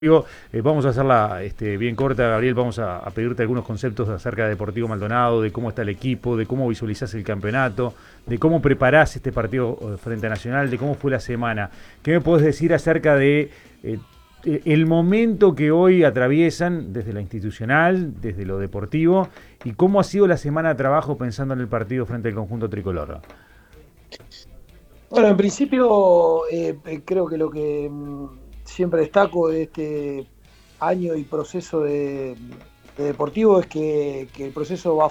Vamos a hacerla bien corta, Gabriel. Vamos a pedirte algunos conceptos acerca de Deportivo Maldonado, de cómo está el equipo, de cómo visualizás el campeonato, de cómo preparás este partido frente a Nacional, de cómo fue la semana. ¿Qué me podés decir acerca de el momento que hoy atraviesan desde la institucional, desde lo deportivo, y cómo ha sido la semana de trabajo pensando en el partido frente al conjunto tricolor? Bueno, en principio creo que lo que siempre destaco de este año y proceso de Deportivo es que el proceso va